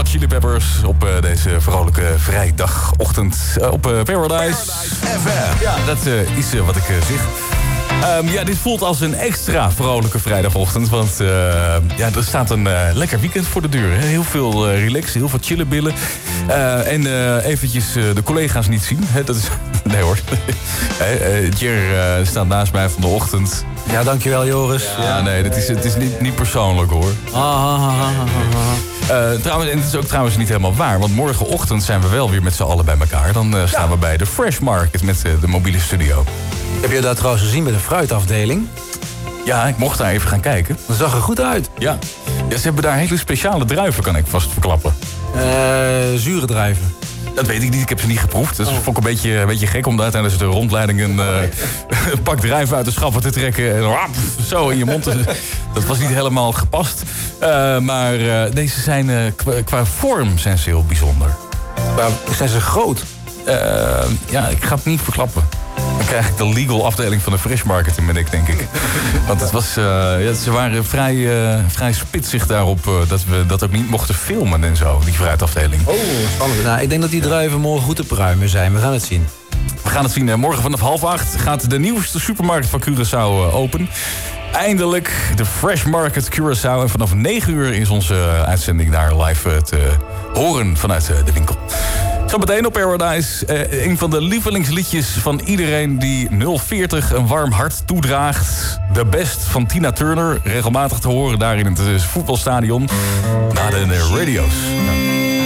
Hot Chili Peppers op deze vrolijke vrijdagochtend op Paradise FM. Ja, dat is wat ik zeg. Dit voelt als een extra vrolijke vrijdagochtend. Want er staat een lekker weekend voor de deur. Hè? Heel veel relaxen, heel veel chillen billen. En eventjes de collega's niet zien. Hè? Dat is... Nee hoor. Jer staat naast mij van de ochtend. Ja, dankjewel Joris. Ja, nee, het is niet persoonlijk hoor. Trouwens, en het is ook trouwens niet helemaal waar. Want morgenochtend zijn we wel weer met z'n allen bij elkaar. Dan staan we bij de Fresh Market met de mobiele studio. Heb je dat trouwens gezien bij de fruitafdeling? Ja, ik mocht daar even gaan kijken. Dat zag er goed uit. Ja, ze hebben daar hele speciale druiven, kan ik vast verklappen. Zure druiven. Dat weet ik niet, ik heb ze niet geproefd. Dat vond ik een beetje gek om daar tijdens de rondleiding een pak druiven uit de schappen te trekken. En zo in je mond. Dat was niet helemaal gepast. Maar deze zijn qua vorm zijn ze heel bijzonder. Maar zijn ze groot? Ik ga het niet verklappen. Dan krijg ik de legal afdeling van de Fresh Market in mijn nek, denk ik. Want het was, ze waren vrij spitsig daarop dat we dat ook niet mochten filmen en zo, die fruitafdeling. Oh, spannend. Nou, ik denk dat die druiven morgen goed te pruimen zijn. We gaan het zien. We gaan het zien. Morgen vanaf 7:30 gaat de nieuwste supermarkt van Curaçao open. Eindelijk de Fresh Market Curaçao. En vanaf 9 uur is onze uitzending daar live te horen vanuit de winkel. Zometeen op Paradise, een van de lievelingsliedjes van iedereen die 040 een warm hart toedraagt. The Best van Tina Turner, regelmatig te horen daar in het voetbalstadion. Na de radio's. Ja.